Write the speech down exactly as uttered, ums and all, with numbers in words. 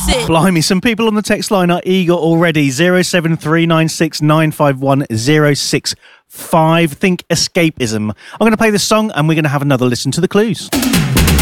it. Blimey, some people on the text line are eager already. zero seven three nine six nine five one zero six five. Think escapism. I'm going to play this song and we're going to have another listen to the clues.